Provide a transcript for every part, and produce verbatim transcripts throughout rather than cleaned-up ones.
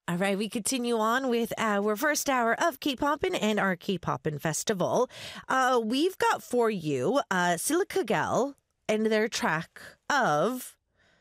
All right, we continue on with our first hour of K-Poppin' and our K-Poppin' Festival. Uh, we've got for you uh, Silicagel and their track of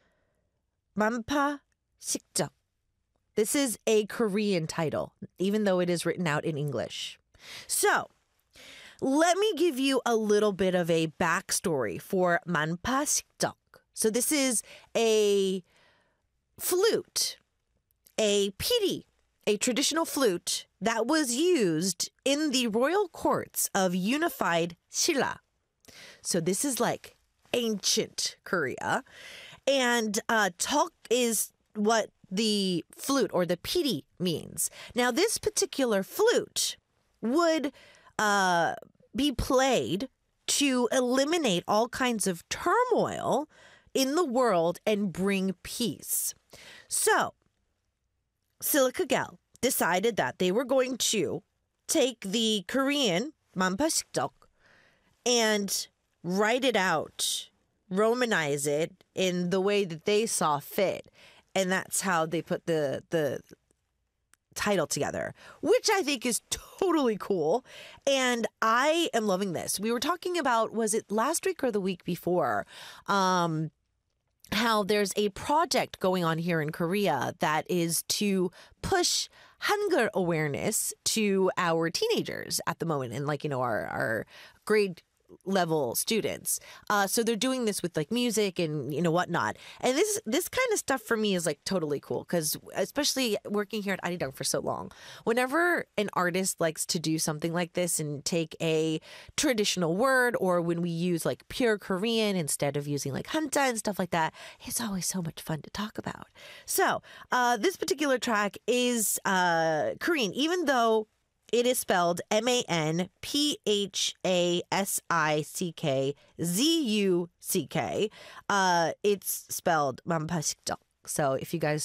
Manpa Sikjok. This is a Korean title, even though it is written out in English. So, let me give you a little bit of a backstory for Manpa Sikjok. So this is a flute, a piri, a traditional flute that was used in the royal courts of unified Silla. So this is like ancient Korea. And uh, tok is what the flute or the piri means. Now, this particular flute would uh, be played to eliminate all kinds of turmoil in the world and bring peace. So, Silicagel decided that they were going to take the Korean Manpa Sikjok and write it out, Romanize it in the way that they saw fit. And that's how they put the the title together, which I think is totally cool. And I am loving this. We were talking about, was it last week or the week before, um, how there's a project going on here in Korea that is to push Hangul awareness to our teenagers at the moment, and like, you know, our, our grade level students. Uh, so they're doing this with like music and, you know, whatnot. And this this kind of stuff for me is like totally cool, because especially working here at Arirang for so long, whenever an artist likes to do something like this and take a traditional word, or when we use like pure Korean instead of using like hanja and stuff like that, it's always so much fun to talk about. So uh, this particular track is uh, Korean, even though it is spelled M A N P H A S I C K Z U C K. Uh, it's spelled Manpa Sikjok. So if you guys